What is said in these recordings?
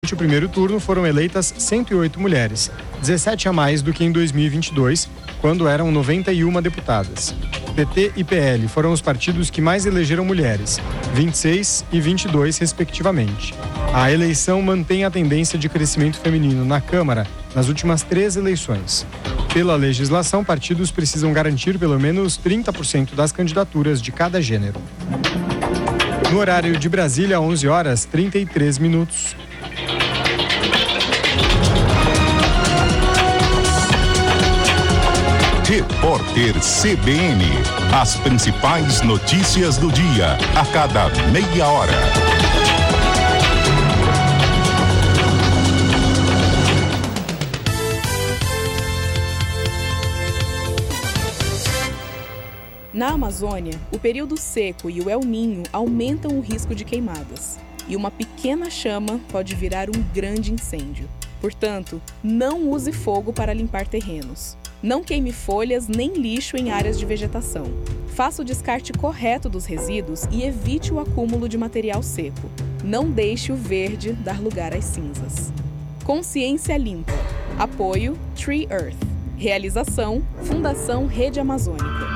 Durante o primeiro turno foram eleitas 108 mulheres, 17 a mais do que em 2022, quando eram 91 deputadas. PT e PL foram os partidos que mais elegeram mulheres, 26 e 22 respectivamente. A eleição mantém a tendência de crescimento feminino na Câmara nas últimas 3 eleições. Pela legislação, partidos precisam garantir pelo menos 30% das candidaturas de cada gênero. No horário de Brasília, 11h33. Repórter CBN. As principais notícias do dia, a cada meia hora. Na Amazônia, o período seco e o El Niño aumentam o risco de queimadas. E uma pequena chama pode virar um grande incêndio. Portanto, não use fogo para limpar terrenos. Não queime folhas nem lixo em áreas de vegetação. Faça o descarte correto dos resíduos e evite o acúmulo de material seco. Não deixe o verde dar lugar às cinzas. Consciência Limpa. Apoio Tree Earth. Realização Fundação Rede Amazônica.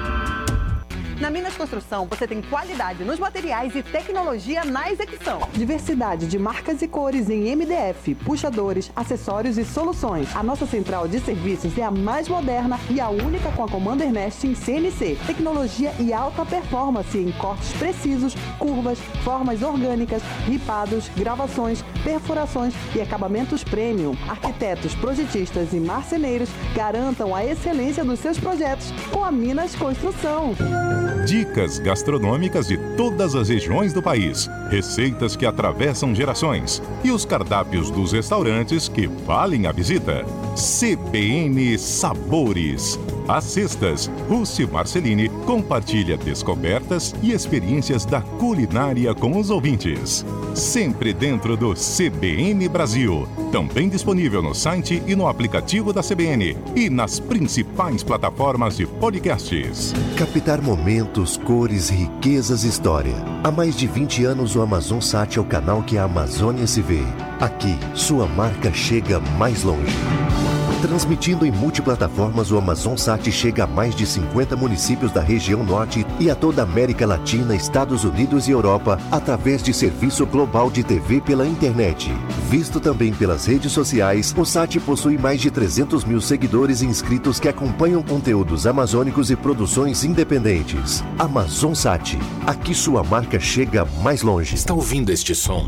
Na Minas Construção, você tem qualidade nos materiais e tecnologia na execução. Diversidade de marcas e cores em MDF, puxadores, acessórios e soluções. A nossa central de serviços é a mais moderna e a única com a Commander Nest em CNC. Tecnologia e alta performance em cortes precisos, curvas, formas orgânicas, ripados, gravações, perfurações e acabamentos premium. Arquitetos, projetistas e marceneiros garantam a excelência dos seus projetos com a Minas Construção. Dicas gastronômicas de todas as regiões do país, receitas que atravessam gerações e os cardápios dos restaurantes que valem a visita. CBN Sabores. Às sextas, Rússi Marcelini compartilha descobertas e experiências da culinária com os ouvintes. Sempre dentro do CBN Brasil. Também disponível no site e no aplicativo da CBN e nas principais plataformas de podcasts. Captar momentos, cores, riquezas e história. Há mais de 20 anos o Amazonsat é o canal que a Amazônia se vê. Aqui, sua marca chega mais longe. Transmitindo em multiplataformas, o Amazonsat chega a mais de 50 municípios da região norte e a toda a América Latina, Estados Unidos e Europa, através de serviço global de TV pela internet. Visto também pelas redes sociais, o SAT possui mais de 300 mil seguidores e inscritos que acompanham conteúdos amazônicos e produções independentes. Amazonsat, aqui sua marca chega mais longe. Está ouvindo este som?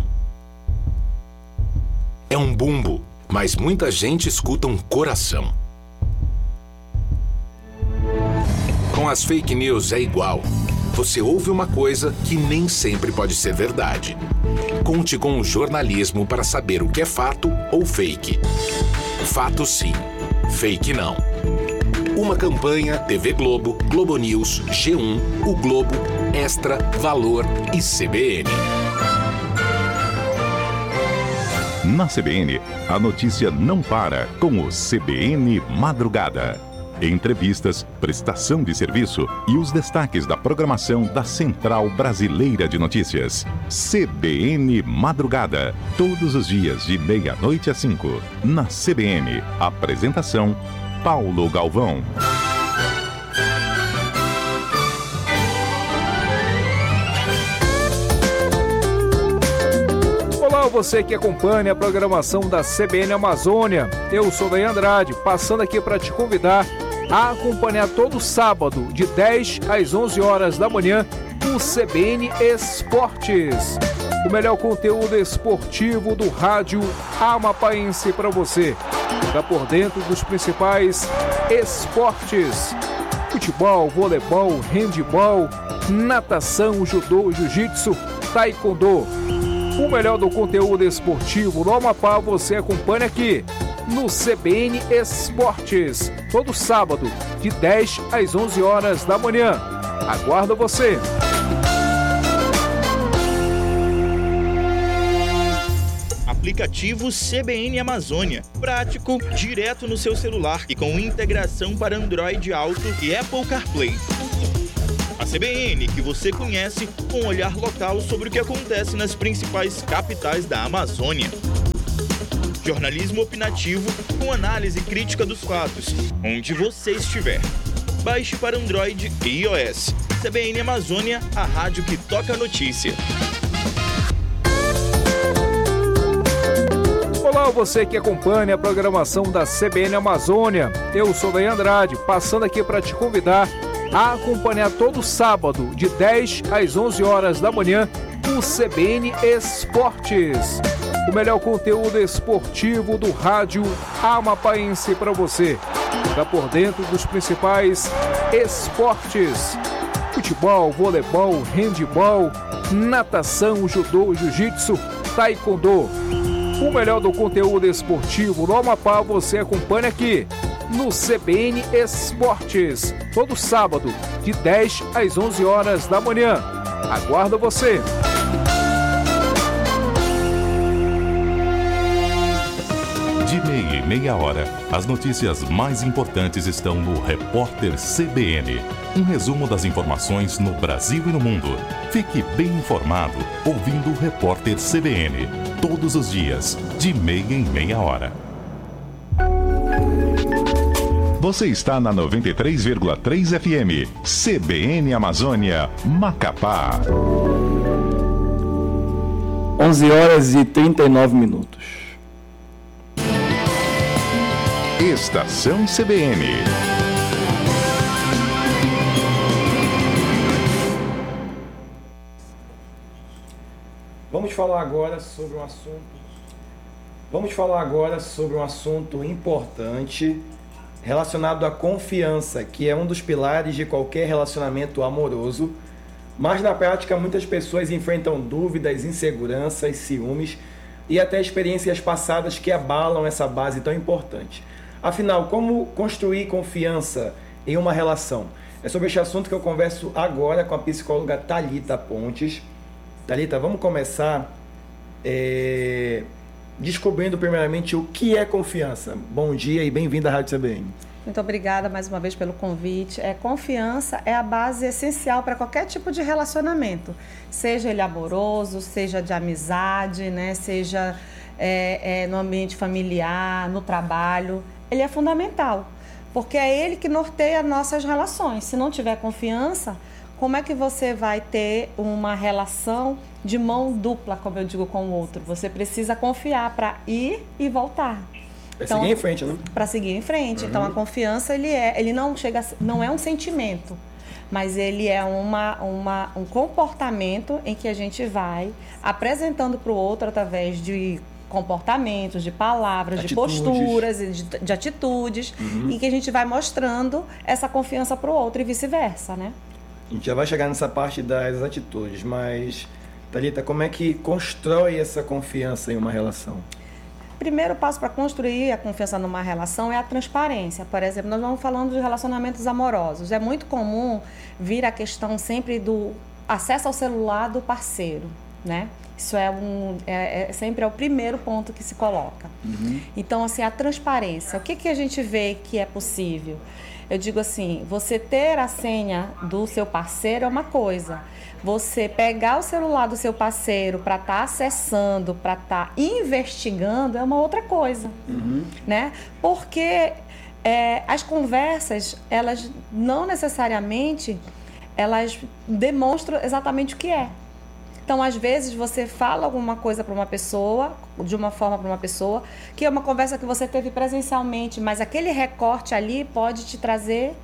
É um bumbo. Mas muita gente escuta um coração. Com as fake news é igual. Você ouve uma coisa que nem sempre pode ser verdade. Conte com o jornalismo para saber o que é fato ou fake. Fato sim, fake não. Uma campanha TV Globo, Globo News, G1, O Globo, Extra, Valor e CBN. Na CBN, a notícia não para com o CBN Madrugada. Entrevistas, prestação de serviço e os destaques da programação da Central Brasileira de Notícias. CBN Madrugada, todos os dias de 00h às 5h. Na CBN, apresentação Paulo Galvão. Olá, você que acompanha a programação da CBN Amazônia. Eu sou Daí Andrade, passando aqui para te convidar a acompanhar todo sábado, de 10 às 11 horas da manhã, o CBN Esportes. O melhor conteúdo esportivo do rádio amapaense para você. Fica por dentro dos principais esportes: futebol, voleibol, handebol, natação, judô, jiu-jitsu, taekwondo. O melhor do conteúdo esportivo no Amapá você acompanha aqui no CBN Esportes, todo sábado, de 10 às 11 horas da manhã. Aguardo você! Aplicativo CBN Amazônia. Prático, direto no seu celular e com integração para Android Auto e Apple CarPlay. A CBN, que você conhece, com um olhar local sobre o que acontece nas principais capitais da Amazônia. Jornalismo opinativo com análise crítica dos fatos, onde você estiver. Baixe para Android e iOS. CBN Amazônia, a rádio que toca a notícia. Olá, você que acompanha a programação da CBN Amazônia. Eu sou Daí Andrade, passando aqui para te convidar a acompanhar todo sábado, de 10 às 11 horas da manhã, o CBN Esportes. O melhor conteúdo esportivo do rádio amapaense para você. Fica por dentro dos principais esportes: futebol, voleibol, handebol, natação, judô, jiu-jitsu, taekwondo. O melhor do conteúdo esportivo do Amapá você acompanha aqui no CBN Esportes, todo sábado, de 10 às 11 horas da manhã. Aguardo você! De meia em meia hora, as notícias mais importantes estão no Repórter CBN. Um resumo das informações no Brasil e no mundo. Fique bem informado ouvindo o Repórter CBN. Todos os dias, de meia em meia hora. Você está na 93,3 FM. CBN Amazônia, Macapá. 11 horas e 39 minutos. Estação CBN. Vamos falar agora sobre um assunto importante relacionado à confiança, que é um dos pilares de qualquer relacionamento amoroso, mas na prática muitas pessoas enfrentam dúvidas, inseguranças, ciúmes e até experiências passadas que abalam essa base tão importante. Afinal, como construir confiança em uma relação? É sobre este assunto que eu converso agora com a psicóloga Thalita Pontes. Thalita, vamos começar descobrindo primeiramente o que é confiança. Bom dia e bem-vinda à Rádio CBN. Muito obrigada mais uma vez pelo convite. Confiança é a base essencial para qualquer tipo de relacionamento, seja ele amoroso, seja de amizade, né? Seja no ambiente familiar, no trabalho. Ele é fundamental, porque é ele que norteia nossas relações. Se não tiver confiança, como é que você vai ter uma relação de mão dupla, como eu digo, com o outro? Você precisa confiar para ir e voltar. Para seguir em frente, né? Para seguir em frente. Uhum. Então, a confiança, ele não é um sentimento, mas ele é um comportamento em que a gente vai apresentando para o outro através de comportamentos, de palavras, atitudes, de posturas, de atitudes, em que a gente vai mostrando essa confiança para o outro e vice-versa, né? A gente já vai chegar nessa parte das atitudes, mas, Thalita, como é que constrói essa confiança em uma relação? Primeiro passo para construir a confiança numa relação é a transparência. Por exemplo, nós vamos falando de relacionamentos amorosos. É muito comum vir a questão sempre do acesso ao celular do parceiro, né? Isso sempre é o primeiro ponto que se coloca. Uhum. Então, assim, a transparência. O que a gente vê que é possível? Eu digo assim, você ter a senha do seu parceiro é uma coisa. Você pegar o celular do seu parceiro para estar acessando, para estar investigando, é uma outra coisa. Uhum. Né? Porque as conversas, elas não necessariamente elas demonstram exatamente o que é. Então, às vezes, você fala alguma coisa para uma pessoa, de uma forma para uma pessoa, que é uma conversa que você teve presencialmente, mas aquele recorte ali pode te trazer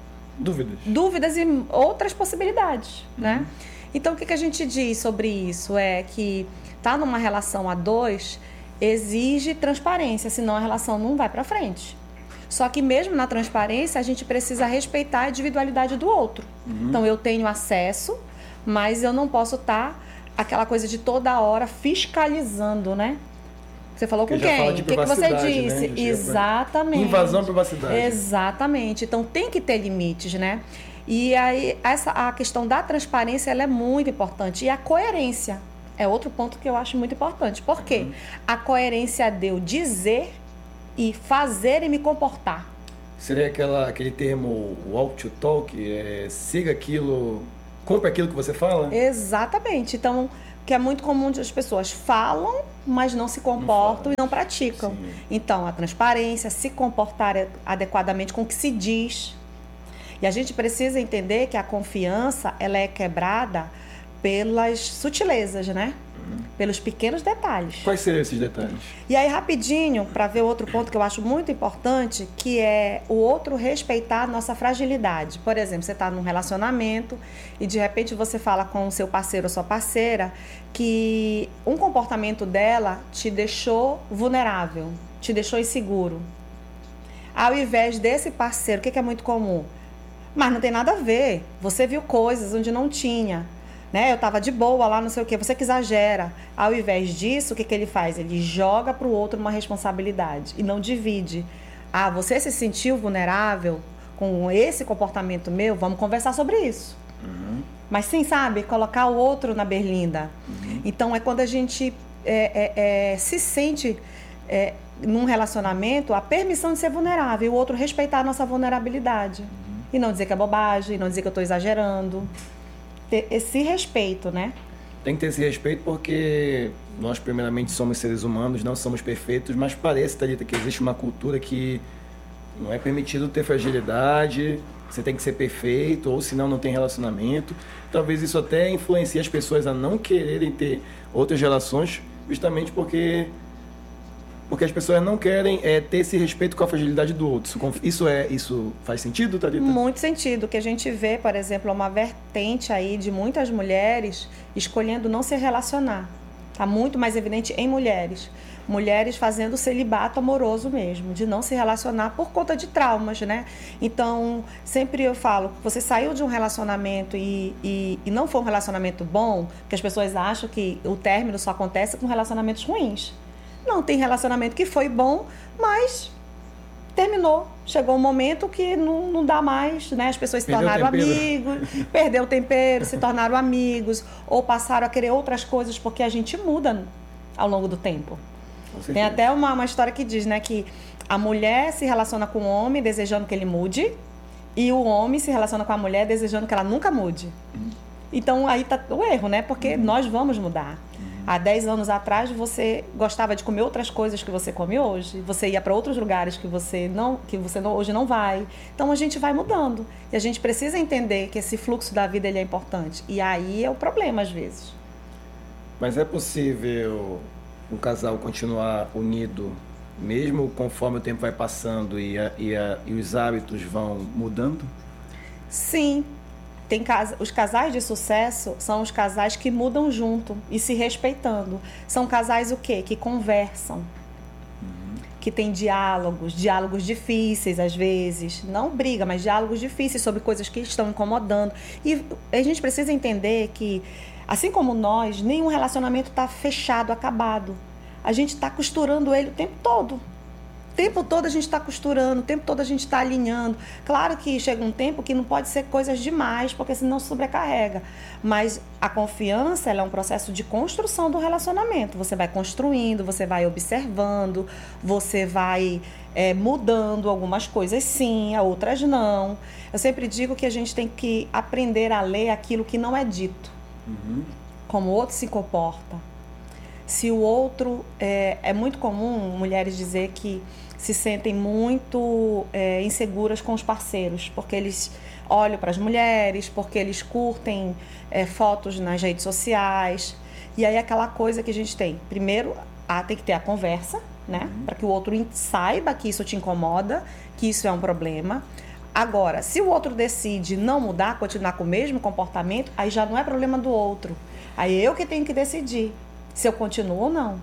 dúvidas e outras possibilidades, né? Então, o que a gente diz sobre isso? É que estar numa relação a dois exige transparência, senão a relação não vai para frente. Só que mesmo na transparência, a gente precisa respeitar a individualidade do outro. Uhum. Então, eu tenho acesso, mas eu não posso estar aquela coisa de toda hora fiscalizando, né? Você falou com quem? O que você disse? Né? Exatamente. Invasão à privacidade. Exatamente. Então, tem que ter limites, né? E aí, a questão da transparência, ela é muito importante. E a coerência é outro ponto que eu acho muito importante. Por quê? Uhum. A coerência de eu dizer e fazer e me comportar. Seria aquele termo walk to talk, siga aquilo, compre aquilo que você fala? Exatamente. Então, que é muito comum as pessoas falam, mas não se comportam e não praticam. Sim. Então, a transparência, se comportar adequadamente com o que se diz. E a gente precisa entender que a confiança, ela é quebrada pelas sutilezas, né? Pelos pequenos detalhes. Quais seriam esses detalhes? E aí, rapidinho, para ver outro ponto que eu acho muito importante, que é o outro respeitar a nossa fragilidade. Por exemplo, você está num relacionamento e de repente você fala com o seu parceiro ou sua parceira que um comportamento dela te deixou vulnerável, te deixou inseguro. Ao invés desse parceiro, o que é muito comum? Mas não tem nada a ver. Você viu coisas onde não tinha. Né? Eu estava de boa lá, não sei o quê. Você que exagera. Ao invés disso, o que ele faz? Ele joga para o outro uma responsabilidade e não divide. Ah, você se sentiu vulnerável com esse comportamento meu? Vamos conversar sobre isso. Mas sim, sabe? Colocar o outro na berlinda. Então, é quando a gente se sente num relacionamento a permissão de ser vulnerável e o outro respeitar a nossa vulnerabilidade. E não dizer que é bobagem, não dizer que eu estou exagerando. Ter esse respeito, né? Tem que ter esse respeito porque nós, primeiramente, somos seres humanos, não somos perfeitos, mas parece, Thalita, que existe uma cultura que não é permitido ter fragilidade, você tem que ser perfeito, ou senão não tem relacionamento. Talvez isso até influencie as pessoas a não quererem ter outras relações, justamente porque as pessoas não querem ter esse respeito com a fragilidade do outro. Isso faz sentido, Thalita? Muito sentido. O que a gente vê, por exemplo, é uma vertente aí de muitas mulheres escolhendo não se relacionar. Está muito mais evidente em mulheres. Mulheres fazendo celibato amoroso mesmo, de não se relacionar por conta de traumas, né? Então, sempre eu falo, você saiu de um relacionamento e não foi um relacionamento bom, porque as pessoas acham que o término só acontece com relacionamentos ruins. Não, tem relacionamento que foi bom, mas terminou. Chegou um momento que não dá mais, né? As pessoas se tornaram amigos, perdeu o tempero, se tornaram amigos, ou passaram a querer outras coisas, porque a gente muda ao longo do tempo. Tem até uma história que diz, né, que a mulher se relaciona com o homem desejando que ele mude, e o homem se relaciona com a mulher desejando que ela nunca mude. Então, aí tá o erro, né? Porque nós vamos mudar. Há 10 anos atrás, você gostava de comer outras coisas que você come hoje. Você ia para outros lugares que você hoje não vai. Então, a gente vai mudando. E a gente precisa entender que esse fluxo da vida ele é importante. E aí é o problema, às vezes. Mas é possível um casal continuar unido, mesmo conforme o tempo vai passando e os hábitos vão mudando? Sim. Os casais de sucesso são os casais que mudam junto e se respeitando. São casais o quê? Que conversam, que têm diálogos difíceis às vezes, não briga, mas diálogos difíceis sobre coisas que estão incomodando. E a gente precisa entender que, assim como nós, nenhum relacionamento está fechado, acabado. A gente está costurando ele o tempo todo. O tempo todo a gente está costurando, o tempo todo a gente está alinhando. Claro que chega um tempo que não pode ser coisas demais, porque senão sobrecarrega. Mas a confiança ela é um processo de construção do relacionamento. Você vai construindo, você vai observando, você vai mudando algumas coisas sim, outras não. Eu sempre digo que a gente tem que aprender a ler aquilo que não é dito. Como o outro se comporta. Se o outro... É muito comum mulheres dizer que se sentem muito inseguras com os parceiros, porque eles olham para as mulheres, porque eles curtem fotos nas redes sociais. E aí aquela coisa que a gente tem. Primeiro, tem que ter a conversa, né? Para que o outro saiba que isso te incomoda, que isso é um problema. Agora, se o outro decide não mudar, continuar com o mesmo comportamento, aí já não é problema do outro. Aí eu que tenho que decidir se eu continuo ou não.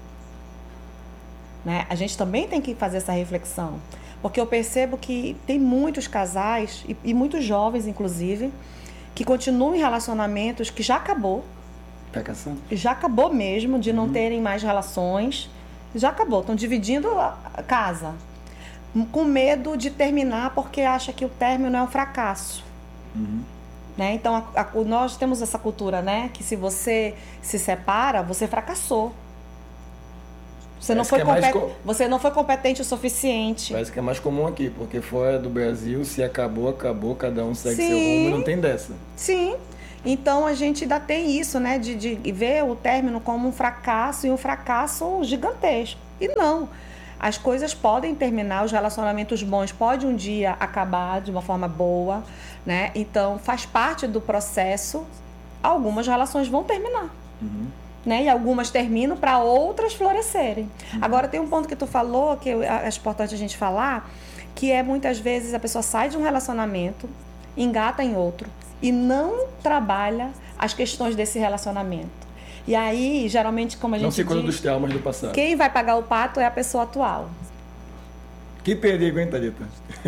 Né? A gente também tem que fazer essa reflexão. Porque eu percebo que tem muitos casais, e muitos jovens, inclusive, que continuam em relacionamentos que já acabou. Já acabou mesmo, de não terem mais relações. Já acabou, estão dividindo a casa. Com medo de terminar porque acha que o término é um fracasso. Né? Então, nós temos essa cultura, né? Que se você se separa, você fracassou. Você não foi competente o suficiente. Parece que é mais comum aqui, porque fora do Brasil, se acabou, cada um segue seu rumo e não tem dessa. Sim. Então, a gente ainda tem isso, né, de ver o término como um fracasso, e um fracasso gigantesco. E não. As coisas podem terminar, os relacionamentos bons podem um dia acabar de uma forma boa, né? Então, faz parte do processo. Algumas relações vão terminar. Né? E algumas terminam para outras florescerem. Agora, tem um ponto que tu falou, que é importante a gente falar, que é muitas vezes a pessoa sai de um relacionamento, engata em outro e não trabalha as questões desse relacionamento. E aí, geralmente, como a gente não se cuida dos traumas do passado. Quem vai pagar o pato é a pessoa atual. Que perigo, hein, Thalita?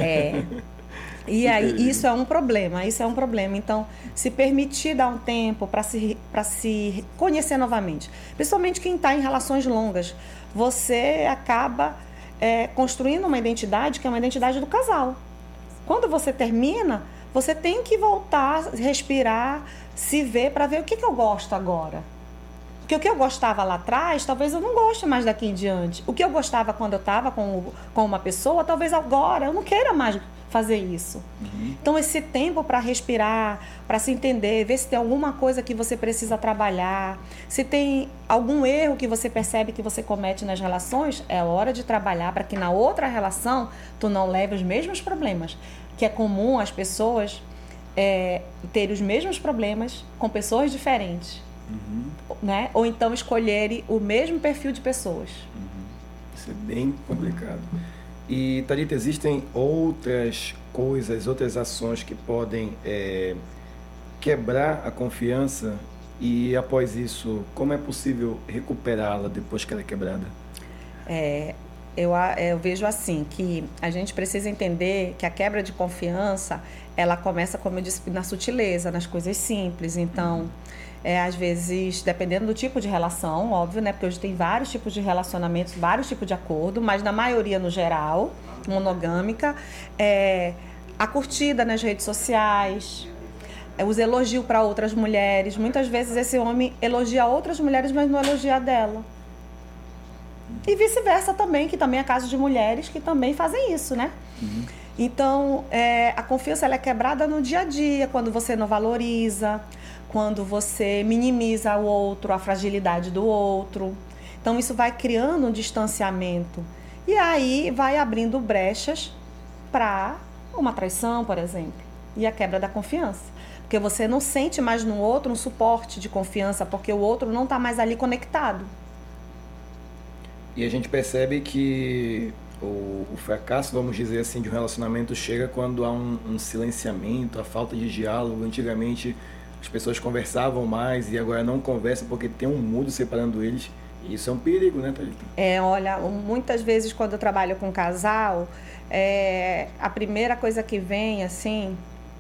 E aí, isso é um problema, Então, se permitir dar um tempo para se conhecer novamente. Principalmente quem está em relações longas. Você acaba construindo uma identidade que é uma identidade do casal. Quando você termina, você tem que voltar, respirar, se ver para ver o que eu gosto agora. Porque o que eu gostava lá atrás, talvez eu não goste mais daqui em diante. O que eu gostava quando eu estava com uma pessoa, talvez agora eu não queira mais fazer isso. Então, esse tempo para respirar, para se entender, ver se tem alguma coisa que você precisa trabalhar, se tem algum erro que você percebe que você comete nas relações, é hora de trabalhar para que na outra relação tu não leve os mesmos problemas. Que é comum as pessoas terem os mesmos problemas com pessoas diferentes. Né? Ou então escolherem o mesmo perfil de pessoas. Isso é bem complicado. E, Thalita, existem outras coisas, outras ações que podem quebrar a confiança e, após isso, como é possível recuperá-la depois que ela é quebrada? Eu vejo assim, que a gente precisa entender que a quebra de confiança, ela começa, como eu disse, na sutileza, nas coisas simples. Então, às vezes, dependendo do tipo de relação, óbvio, né? Porque hoje tem vários tipos de relacionamentos, vários tipos de acordo, mas na maioria, no geral, monogâmica, a curtida nas redes sociais, os elogios para outras mulheres. Muitas vezes esse homem elogia outras mulheres, mas não elogia a dela. E vice-versa também, que também é caso de mulheres que também fazem isso, né? Então, a confiança ela é quebrada no dia a dia, quando você não valoriza, quando você minimiza o outro, a fragilidade do outro. Então, isso vai criando um distanciamento. E aí, vai abrindo brechas para uma traição, por exemplo, e a quebra da confiança. Porque você não sente mais no outro um suporte de confiança, porque o outro não está mais ali conectado. E a gente percebe que o fracasso, vamos dizer assim, de um relacionamento chega quando há um silenciamento, a falta de diálogo. Antigamente as pessoas conversavam mais e agora não conversam porque tem um muro separando eles. E isso é um perigo, né, Thalita? Olha, muitas vezes quando eu trabalho com casal, a primeira coisa que vem, assim,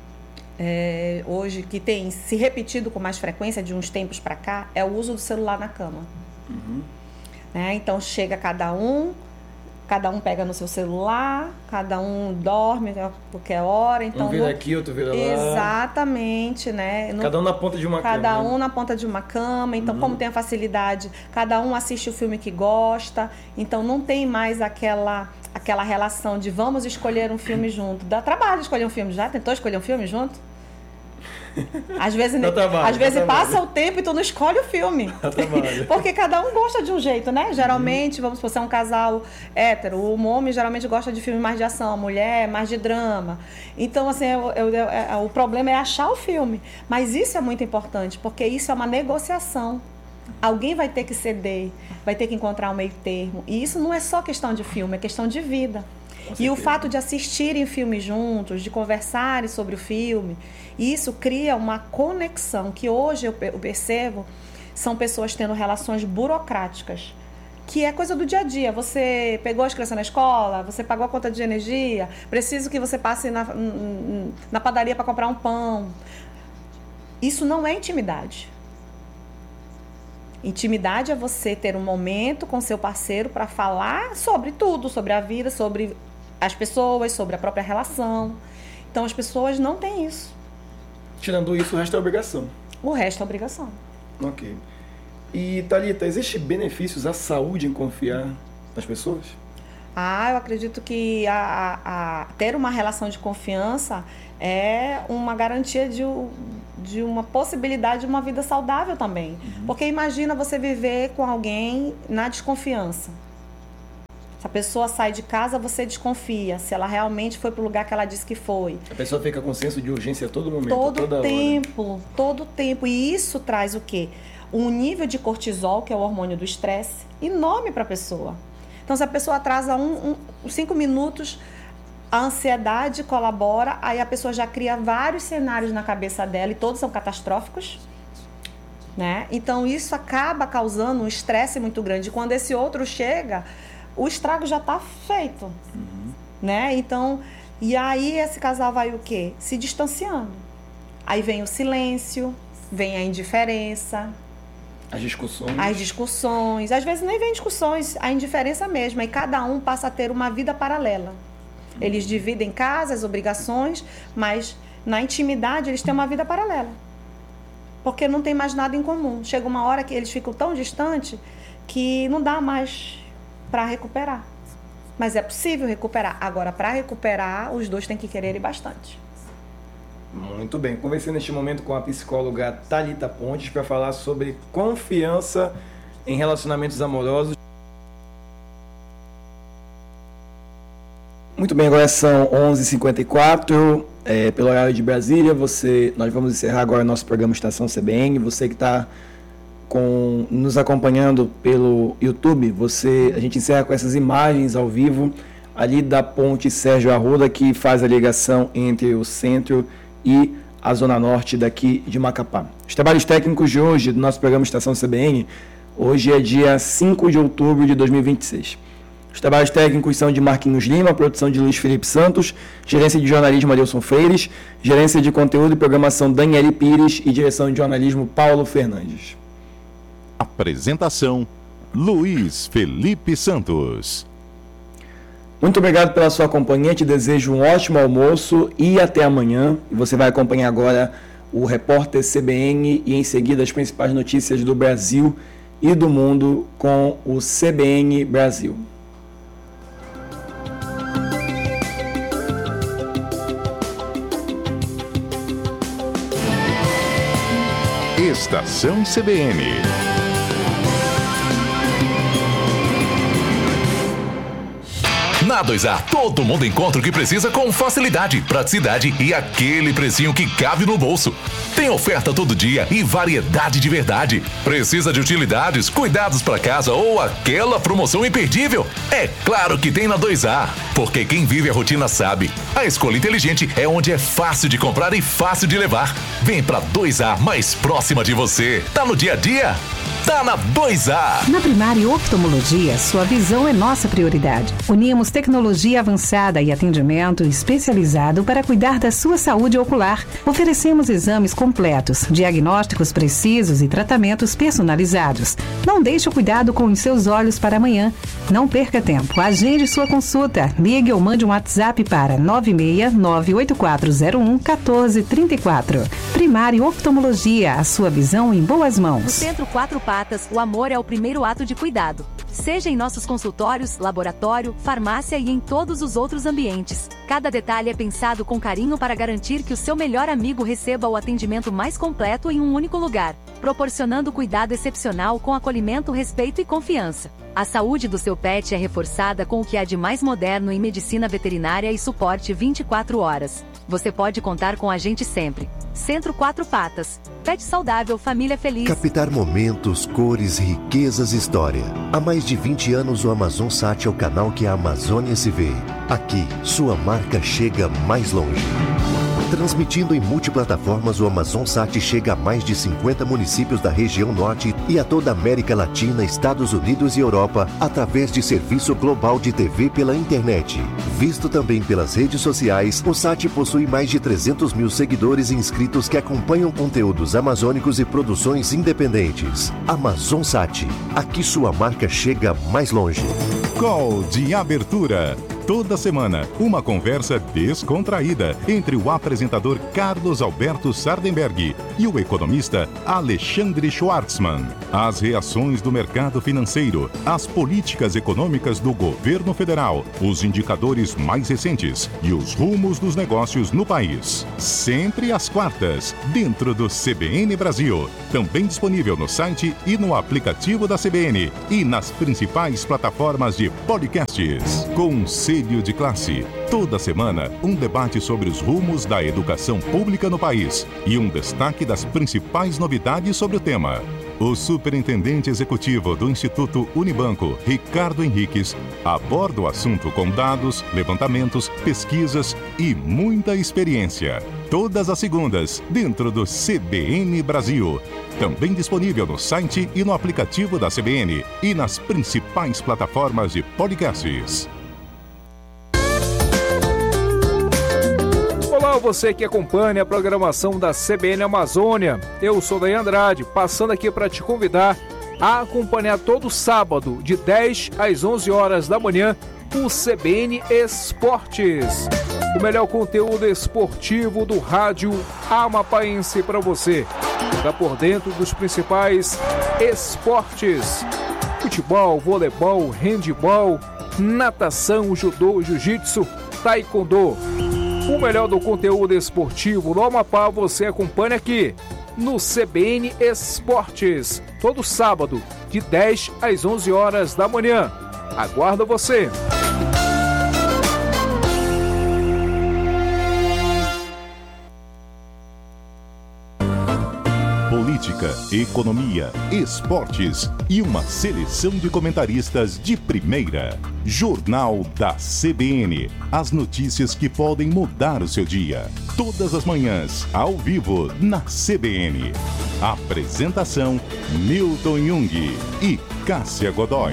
hoje, que tem se repetido com mais frequência de uns tempos para cá, é o uso do celular na cama. Então chega cada um pega no seu celular, cada um dorme a qualquer hora. Então, um vira aqui, outro vira lá. Exatamente, né? Cada um na ponta de uma cama. Cada um na ponta de uma cama. Então, como tem a facilidade, cada um assiste o filme que gosta. Então, não tem mais aquela relação de vamos escolher um filme junto. Dá trabalho escolher um filme. Já tentou escolher um filme junto? Às vezes passa o tempo e tu não escolhe o filme. Porque cada um gosta de um jeito, né? Geralmente, vamos supor, se é um casal hétero, o homem geralmente gosta de filmes mais de ação, a mulher mais de drama. Então, assim, o problema é achar o filme. Mas isso é muito importante, porque isso é uma negociação. Alguém vai ter que ceder, vai ter que encontrar um meio termo. E isso não é só questão de filme, é questão de vida. E o fato de assistirem filmes juntos, de conversarem sobre o filme, isso cria uma conexão que hoje eu percebo são pessoas tendo relações burocráticas, que é coisa do dia a dia. Você pegou as crianças na escola, você pagou a conta de energia, preciso que você passe na padaria para comprar um pão. Isso não é intimidade. Intimidade é você ter um momento com seu parceiro para falar sobre tudo, sobre a vida, sobre as pessoas, sobre a própria relação. Então, as pessoas não têm isso. Tirando isso, o resto é obrigação. O resto é obrigação. Ok. E, Thalita, existem benefícios à saúde em confiar nas pessoas? Eu acredito que ter uma relação de confiança é uma garantia de uma possibilidade de uma vida saudável também. Porque imagina você viver com alguém na desconfiança. Se a pessoa sai de casa, você desconfia se ela realmente foi para o lugar que ela disse que foi. A pessoa fica com senso de urgência a todo momento, todo tempo. E isso traz o quê? Um nível de cortisol, que é o hormônio do estresse, enorme para a pessoa. Então, se a pessoa atrasa 5 minutos, a ansiedade colabora, aí a pessoa já cria vários cenários na cabeça dela e todos são catastróficos, né? Então, isso acaba causando um estresse muito grande. Quando esse outro chega, o estrago já está feito, né? Então, e aí esse casal vai o quê? Se distanciando. Aí vem o silêncio, vem a indiferença. As discussões. Às vezes nem vem discussões, a indiferença mesmo. E cada um passa a ter uma vida paralela. Eles dividem casas, obrigações, mas na intimidade eles têm uma vida paralela. Porque não tem mais nada em comum. Chega uma hora que eles ficam tão distantes que não dá mais para recuperar. Mas é possível recuperar. Agora, para recuperar, os dois têm que querer ir bastante. Muito bem. Conversei neste momento com a psicóloga Thalita Pontes para falar sobre confiança em relacionamentos amorosos. Muito bem, agora são 11h54, pelo horário de Brasília. Nós vamos encerrar agora nosso programa Estação CBN. Você que está nos acompanhando pelo YouTube, a gente encerra com essas imagens ao vivo ali da ponte Sérgio Arruda, que faz a ligação entre o centro e a zona norte daqui de Macapá. Os trabalhos técnicos de hoje do nosso programa Estação CBN, hoje é dia 5 de outubro de 2026. Os trabalhos técnicos são de Marquinhos Lima, produção de Luiz Felipe Santos, gerência de jornalismo Adilson Freires, gerência de conteúdo e programação Daniele Pires e direção de jornalismo Paulo Fernandes. Apresentação Luiz Felipe Santos. Muito obrigado pela sua companhia, te desejo um ótimo almoço e até amanhã. E você vai acompanhar agora o Repórter CBN e em seguida as principais notícias do Brasil e do mundo com o CBN Brasil. Estação CBN. Na 2A, todo mundo encontra o que precisa com facilidade, praticidade e aquele precinho que cabe no bolso. Tem oferta todo dia e variedade de verdade. Precisa de utilidades, cuidados para casa ou aquela promoção imperdível? É claro que tem na 2A, porque quem vive a rotina sabe. A escolha inteligente é onde é fácil de comprar e fácil de levar. Vem pra 2A mais próxima de você. Tá no dia a dia? Tá na 2A. Na Primário Oftalmologia, sua visão é nossa prioridade. Unimos tecnologia avançada e atendimento especializado para cuidar da sua saúde ocular. Oferecemos exames completos, diagnósticos precisos e tratamentos personalizados. Não deixe o cuidado com os seus olhos para amanhã. Não perca tempo. Agende sua consulta. Ligue ou mande um WhatsApp para 96984011434. Primário Oftalmologia, a sua visão em boas mãos. No Centro Quatro Patas, o amor é o primeiro ato de cuidado. Seja em nossos consultórios, laboratório, farmácia e em todos os outros ambientes. Cada detalhe é pensado com carinho para garantir que o seu melhor amigo receba o atendimento mais completo em um único lugar, proporcionando cuidado excepcional com acolhimento, respeito e confiança. A saúde do seu pet é reforçada com o que há de mais moderno em medicina veterinária e suporte 24 horas. Você pode contar com a gente sempre. Centro Quatro Patas. Pet saudável, família feliz. Captar momentos, cores, riquezas e história. Há mais de 20 anos o Amazonsat é o canal que a Amazônia se vê. Aqui, sua marca chega mais longe. Transmitindo em multiplataformas, o Amazonsat chega a mais de 50 municípios da região norte e a toda a América Latina, Estados Unidos e Europa, através de serviço global de TV pela internet. Visto também pelas redes sociais, o SAT possui mais de 300 mil seguidores e inscritos que acompanham conteúdos amazônicos e produções independentes. Amazonsat, aqui sua marca chega mais longe. Call de abertura. Toda semana, uma conversa descontraída entre o apresentador Carlos Alberto Sardenberg e o economista Alexandre Schwartzman. As reações do mercado financeiro, as políticas econômicas do governo federal, os indicadores mais recentes e os rumos dos negócios no país. Sempre às quartas, dentro do CBN Brasil. Também disponível no site e no aplicativo da CBN e nas principais plataformas de podcasts. Conselho de Classe. Toda semana, um debate sobre os rumos da educação pública no país e um destaque das principais novidades sobre o tema. O superintendente executivo do Instituto Unibanco, Ricardo Henriques, aborda o assunto com dados, levantamentos, pesquisas e muita experiência. Todas as segundas, dentro do CBN Brasil. Também disponível no site e no aplicativo da CBN e nas principais plataformas de podcasts. Olá, você que acompanha a programação da CBN Amazônia. Eu sou Daí Andrade, passando aqui para te convidar a acompanhar todo sábado, de 10 às 11 horas da manhã, o CBN Esportes. O melhor conteúdo esportivo do rádio amapaense para você. Fica por dentro dos principais esportes: futebol, voleibol, handebol, natação, judô, jiu-jitsu, taekwondo. O melhor do conteúdo esportivo no Amapá você acompanha aqui no CBN Esportes, todo sábado, de 10 às 11 horas da manhã. Aguardo você! Política, economia, esportes e uma seleção de comentaristas de primeira. Jornal da CBN. As notícias que podem mudar o seu dia. Todas as manhãs, ao vivo, na CBN. Apresentação: Milton Jung e Cássia Godoy.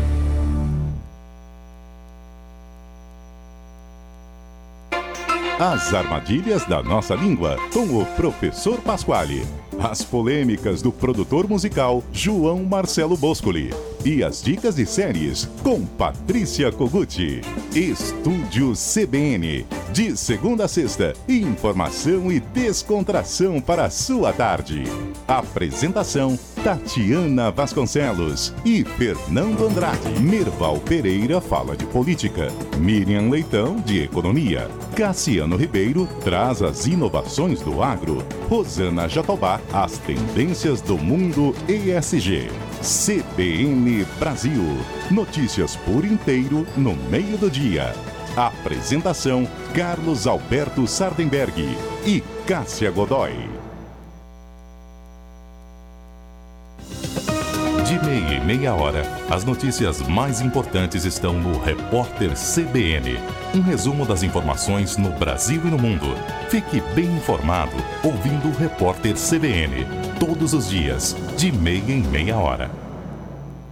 As armadilhas da nossa língua, com o professor Pasquale. As polêmicas do produtor musical João Marcelo Boscoli. E as dicas de séries com Patrícia Koguchi. Estúdio CBN. De segunda a sexta, informação e descontração para a sua tarde. Apresentação: Tatiana Vasconcelos e Fernando Andrade. Merval Pereira fala de política. Miriam Leitão, de economia. Cassiano Ribeiro traz as inovações do agro. Rosana Jatobá, as tendências do mundo ESG. CBN Brasil. Notícias por inteiro no meio do dia. Apresentação: Carlos Alberto Sardenberg e Cássia Godoy. De meia em meia hora, as notícias mais importantes estão no Repórter CBN. Um resumo das informações no Brasil e no mundo. Fique bem informado ouvindo o Repórter CBN. Todos os dias, de meia em meia hora.